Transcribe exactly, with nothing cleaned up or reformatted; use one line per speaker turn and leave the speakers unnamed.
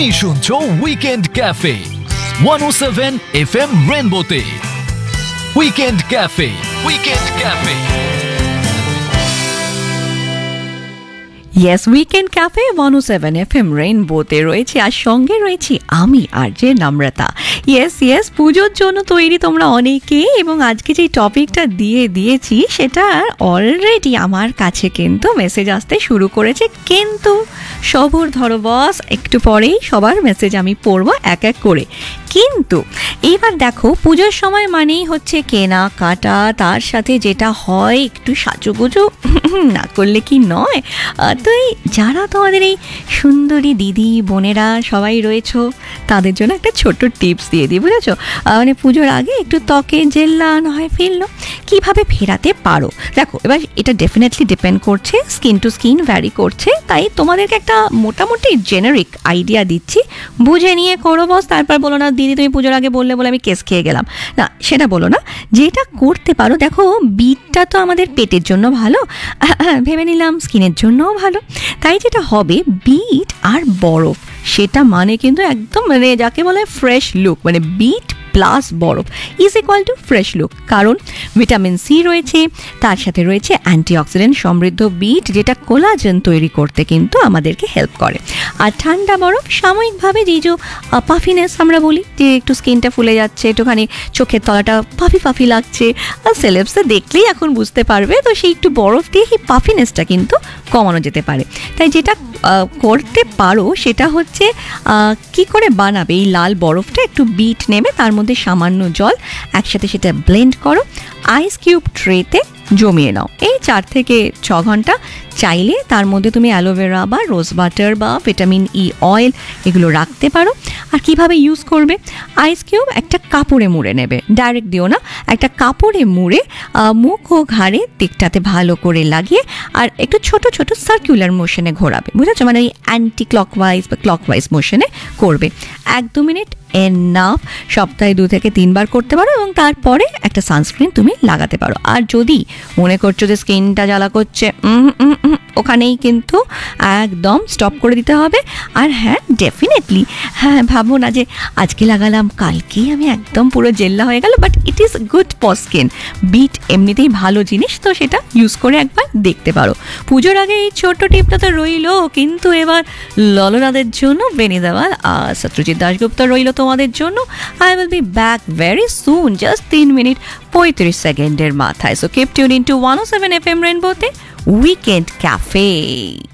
তুমি শুনছো weekend cafe one ও seven F M রেনবোতে। Weekend cafe weekend cafe
yes, weekend cafe one ও seven F M রেইনবোতে রয়েছে, আর সঙ্গে রয়েছি আমি আর যে নম্রতা। ইয়েস ইয়েস পুজোর জন্য তৈরি তোমরা অনেকে, এবং আজকে যে টপিকটা দিয়ে দিয়েছি সেটা অলরেডি আমার কাছে কিন্তু মেসেজ আসতে শুরু করেছে। কিন্তু সবুর ধরো বস, একটু পরেই সবার মেসেজ আমি পড়বো এক এক করে। কিন্তু এইবার দেখো, পুজোর সময় মানেই হচ্ছে কেনা কাটা, তার সাথে যেটা হয় একটু সাজুগুজু না করলে কি নয়। তো এই যারা তোমাদের এই সুন্দরী দিদি বোনেরা সবাই রয়েছো, তাদের জন্য একটা ছোট্ট টিপস দিয়ে দিই, বুঝেছো? মানে পুজোর আগে একটু ত্বকে জেল লাগানো হয়, ফেললো, কীভাবে ফেরাতে পারো। দেখো, এবার এটা ডেফিনেটলি ডিপেন্ড করছে, স্কিন টু স্কিন ভ্যারি করছে, তাই তোমাদেরকে একটা মোটামুটি জেনারিক আইডিয়া দিচ্ছি, বুঝে নিয়ে করো বস। তারপর বলো না দিদি তুমি পুজোর আগে বললে বলে আমি কেস খেয়ে গেলাম, না সেটা বলো না। যেটা করতে পারো, দেখো বিটটা তো আমাদের পেটের জন্য ভালো, ভেবে নিলাম স্কিনের জন্যও ভালো। তাই যেটা হবে, বিট আর বরফ, সেটা মানে কিন্তু একদম মানে যাকে বলে ফ্রেশ লুক, মানে বিট প্লাস বরফ is equal to fresh look. কারণ ভিটামিন সি রয়েছে, তার সাথে রয়েছে অ্যান্টিঅক্সিডেন্ট সমৃদ্ধ বিট, যেটা কোলাজেন তৈরি করতে কিন্তু আমাদেরকে হেল্প করে। আর ঠান্ডা বরফ সাময়িকভাবে যে যে পাফিনেস আমরা বলি, যে একটু স্কিনটা ফুলে যাচ্ছে, একটুখানি চোখের তলাটা পাফি পাফি লাগছে, আর সেলেবসটা দেখলেই এখন বুঝতে পারবে, তো সেই একটু বরফ দিয়ে এই পাফিনেসটা কিন্তু কমানো যেতে পারে। তাই যেটা করতে পারো সেটা হচ্ছে কি করে বানাবে এই লাল বরফটা, একটু বিট নেবে, তার মধ্যে সামান্য জল, একসাথে সেটা ব্লেন্ড করো, আইস কিউব ট্রেতে জমিয়ে নাও এই চার থেকে ছ ঘন্টা। চাইলে তার মধ্যে তুমি অ্যালোভেরা বা রোজ বাটার বা ভিটামিন ই অয়েল এগুলো রাখতে পারো। আর কিভাবে ইউজ করবে, আইস কিউব একটা কাপড়ে মুড়ে নেবে, ডাইরেক্ট দিও না, একটা কাপড়ে মুড়ে মুখ ও ঘাড়ের দিকটাতে ভালো করে লাগিয়ে আর একটু ছোট ছোট সার্কুলার মোশনে ঘোরাবে, বুঝেছো? মানে ওই অ্যান্টি ক্লকওয়াইজ বা ক্লকওয়াইজ মোশনে করবে। এক দু মিনিট এনাফ, সপ্তাহে দু থেকে তিনবার করতে পারো, এবং তারপরে একটা সানস্ক্রিন তুমি লাগাতে পারো। আর যদি মনে করছো যে স্কিনটা জ্বালা করছে, ওখানেই কিন্তু একদম স্টপ করে দিতে হবে। আর হ্যাঁ, ডেফিনেটলি হ্যাঁ, ভাবো না যে আজকে লাগালাম কালকেই আমি একদম পুরো জেল্লা হয়ে গেল, but it is good for skin. Bit এমনিতেই ভালো জিনিস, তো সেটা ইউজ করে একবার দেখতে পারো। পুজোর আগে এই ছোট্ট টিপটা তো রইলো, কিন্তু এবার ললনাদের জন্য বেনি দেওয়াল আর সত্যজিৎ দাশগুপ্ত রইল তোমাদের জন্য। I will be back very soon, just তিন মিনিট পঁয়ত্রিশ সেকেন্ডের মাথায়। So keep tune in two one O seven F M রেইনবোতে weekend cafe.